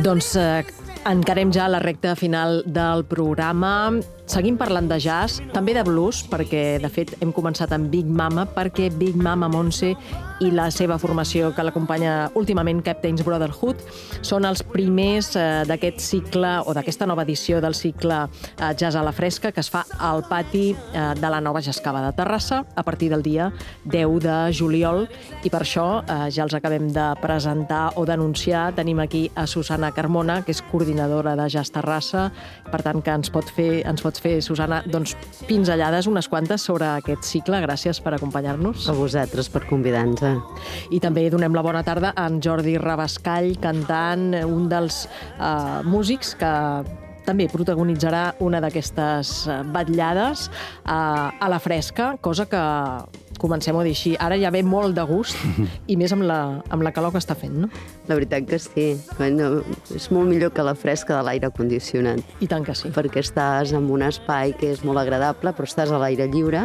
Doncs encarem ja la recta final del programa. Seguim parlant de jazz, també de blues, perquè de fet hem començat amb Big Mama, perquè Big Mama Montse i la seva formació que l'acompanya últimament, Captain's Brotherhood, són els primers d'aquest cicle o d'aquesta nova edició del cicle Jazz a la Fresca que es fa al pati de la nova Jazz Cava de Terrassa a partir del dia 10 de juliol, i per això ja els acabem de presentar o d'anunciar. Tenim aquí a Susana Carmona, que és coordinadora de Jazz Terrassa, per tant que ens pots fer, Susana, doncs, pinzellades unes quantes sobre aquest cicle. Gràcies per acompanyar-nos. A vosaltres per convidar-nos. I també donem la bona tarda a en Jordi Rabascall, cantant, un dels músics que també protagonitzarà una d'aquestes vetllades a la fresca, cosa que comencem a dir així. Ara ja ve molt de gust, i més amb la calor que està fent, no? La veritat que sí. Bueno, és molt millor que la fresca de l'aire condicionat. I tant que sí. Perquè estàs en un espai que és molt agradable, però estàs a l'aire lliure,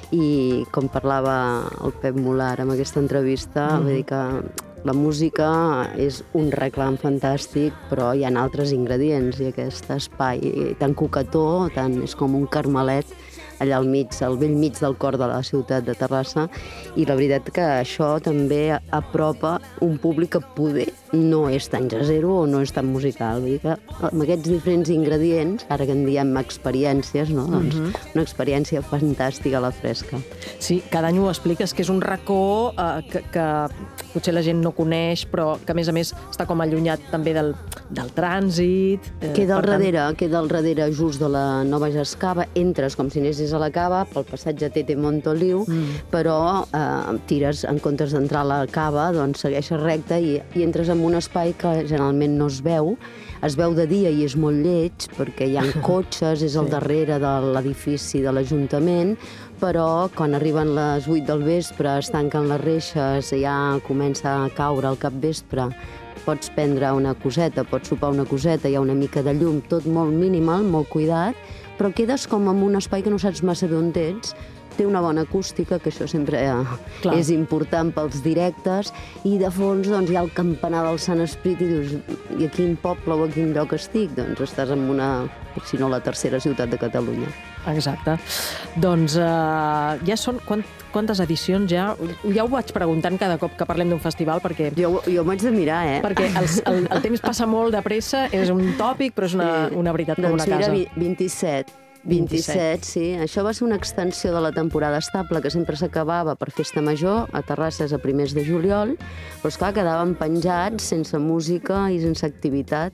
i com parlava el Pep Molar en aquesta entrevista, vull dir que la música és un reclam fantàstic, però hi ha altres ingredients, i aquest espai tan coquetó, és com un carmelet allà al mig, al vell mig del cor de la ciutat de Terrassa, i la veritat que això també apropa un públic que poder no és tan jazzero o no és tan musical. Vull dir que amb aquests diferents ingredients, ara que en diem experiències, no? Doncs una experiència fantàstica a la fresca. Sí, cada any ho expliques, que és un racó que potser la gent no coneix, però que a més està com allunyat també del trànsit. Queda al darrere just de la nova Jazz Cava, entres com si anessis a la cava pel passatge Tete Montoliu, però tires, en comptes d'entrar a la cava, doncs segueixes recte i entres en un espai que generalment no es veu de dia i és molt lleig perquè hi ha cotxes, és al darrere de l'edifici de l'Ajuntament, però quan arriben les 8 del vespre es tanquen les reixes, ja comença a caure al capvespre, pots prendre una coseta, pots sopar una coseta, hi ha una mica de llum, tot molt minimal, molt cuidat, però quedes com en un espai que no saps massa d'on ets. Té una bona acústica, que això sempre és important pels directes, i de fons doncs, hi ha el campanar del Sant Esprit, i dius, i a quin poble o a quin lloc estic? Doncs estàs en una, si no la tercera ciutat de Catalunya. Exacte. Doncs ja són... Quantes edicions ja? Ja ho vaig preguntant cada cop que parlem d'un festival, perquè... Jo m'haig de mirar, Perquè el temps passa molt de pressa, és un tòpic, però és una veritat com una casa. Doncs mira, 27, sí. Això va ser una extensió de la temporada estable, que sempre s'acabava per Festa Major, a Terrassa a primers de juliol, però esclar, quedaven penjats sense música i sense activitat.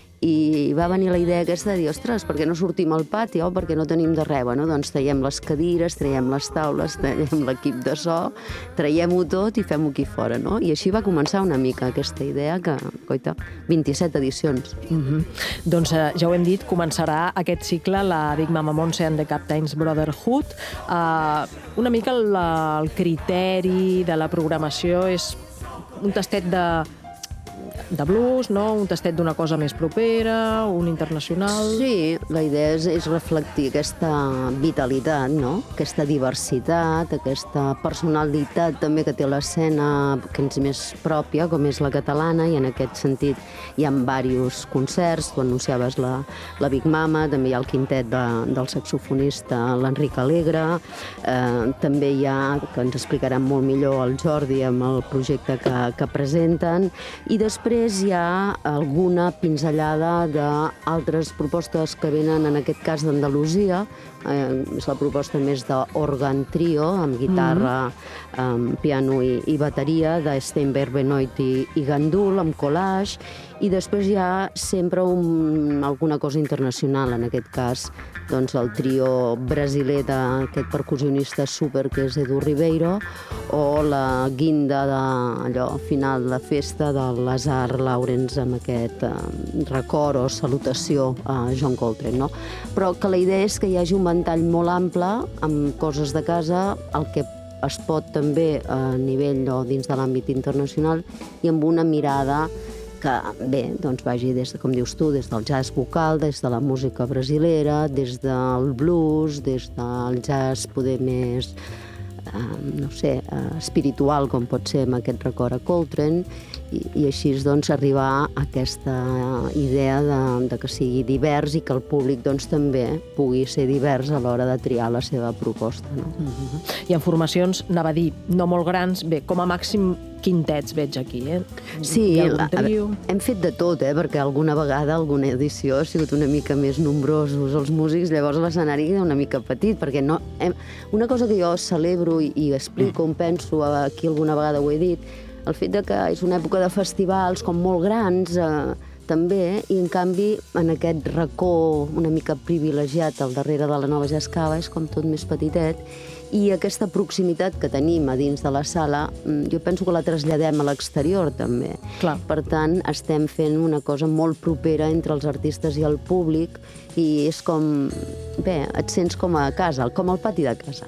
I va venir la idea aquesta de dir, ostres, per què no sortim al pati, perquè no tenim de res? Bueno, doncs traiem les cadires, traiem les taules, traiem l'equip de so, traiem-ho tot i fem-ho aquí fora, no? I així va començar una mica aquesta idea que, coita, 27 edicions. Doncs ja ho hem dit, començarà aquest cicle, la Big Mama Montse and the Captain's Brotherhood. Una mica el criteri de la programació és un tastet de blues, no? Un tastet d'una cosa més propera, un internacional... Sí, la idea és reflectir aquesta vitalitat, no? Aquesta diversitat, aquesta personalitat també que té l'escena, que és més pròpia, com és la catalana, i en aquest sentit hi ha diversos concerts. Tu anunciaves la Big Mama, també hi ha el quintet del saxofonista l'Enric Alegre, també hi ha, que ens explicaran molt millor el Jordi amb el projecte que presenten, i després hi ha alguna pinzellada d'altres propostes que venen, en aquest cas d'Andalusia. És la proposta més d'òrgan trio, amb guitarra, piano i bateria, de Steinberg, Benoit i Gandul, amb collage, i després hi ha sempre alguna cosa internacional, en aquest cas doncs el trio brasiler d'aquest percussionista súper que és Edu Ribeiro, o la guinda allò final de festa de Lazar Lawrence amb aquest record o salutació a John Coltrane, no? Però que la idea és que hi hagi un ventall molt ample amb coses de casa, el que es pot també a nivell o dins de l'àmbit internacional, i amb una mirada que, bé, doncs vagi des de, com dius tu, des del jazz vocal, des de la música brasilera, des del blues, des del jazz poder més no sé, espiritual, com pot ser amb aquest record a Coltrane, i així doncs arribar a aquesta idea de que sigui divers i que el públic doncs també pugui ser divers a l'hora de triar la seva proposta. No? I en formacions, anava a dir, no molt grans, bé, com a màxim quintets veig aquí, Sí, hem fet de tot, perquè alguna vegada, alguna edició ha sigut una mica més nombrosos els músics, llavors l'escenari era una mica petit, perquè no... Una cosa que jo celebro i explico, em penso, aquí alguna vegada ho he dit, el fet que és una època de festivals com molt grans, també, i en canvi en aquest racó una mica privilegiat al darrere de la Nova Jazz Cava és com tot més petitet, i aquesta proximitat que tenim a dins de la sala jo penso que la traslladem a l'exterior també. Clar. Per tant, estem fent una cosa molt propera entre els artistes i el públic i és com... Bé, et sents com a casa, com al pati de casa.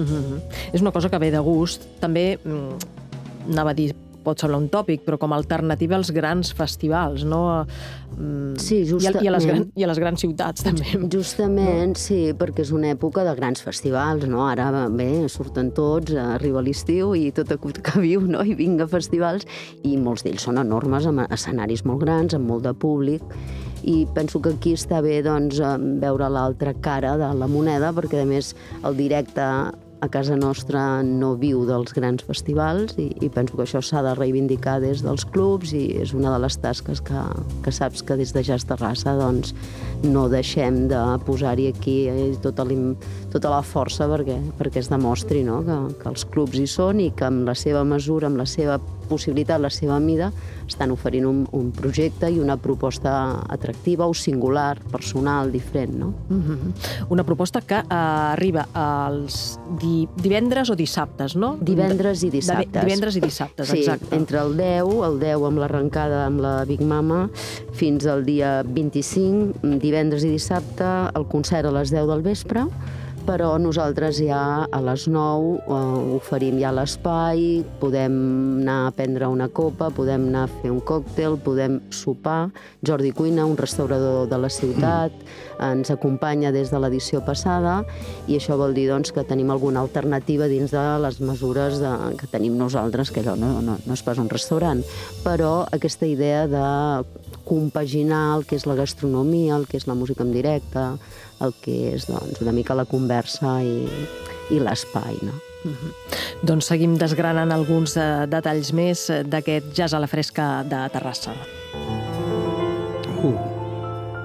És una cosa que ve de gust. També, anava a dir, pot semblar un tòpic, però com a alternativa als grans festivals, no? Sí, justament. I a les grans ciutats, també. Justament, sí, perquè és una època de grans festivals, no? Ara, bé, surten tots, arriba l'estiu i tot acut que viu, no? I vinga festivals, i molts d'ells són enormes, amb escenaris molt grans, amb molt de públic, i penso que aquí està bé, doncs, veure l'altra cara de la moneda, perquè, a més, el directe a casa nostra no viu dels grans festivals i penso que això s'ha de reivindicar des dels clubs i és una de les tasques que saps que des de Jazz Terrassa doncs, no deixem de posar-hi aquí tota la força perquè es demostri, no? que els clubs hi són i que amb la seva mesura, amb la seva possibilitat, la seva mida, estan oferint un projecte i una proposta atractiva o singular, personal, diferent, no? Una proposta que arriba els divendres o dissabtes, no? Divendres i dissabtes. Divendres i dissabtes, exacte. Sí, entre el 10 amb l'arrencada amb la Big Mama, fins al dia 25, divendres i dissabte, el concert a les 10 del vespre, però nosaltres ja a les 9 oferim ja l'espai, podem anar a prendre una copa, podem anar a fer un còctel, podem sopar. Jordi Cuina, un restaurador de la ciutat, ens acompanya des de l'edició passada i això vol dir doncs, que tenim alguna alternativa dins de les mesures que tenim nosaltres, que allò no és pas un restaurant, però aquesta idea de compaginar el que és la gastronomia, el que és la música en directe, el que és doncs, una mica la conversa i l'espai, no? Doncs seguim desgranant alguns detalls més d'aquest Jazz a la Fresca de Terrassa.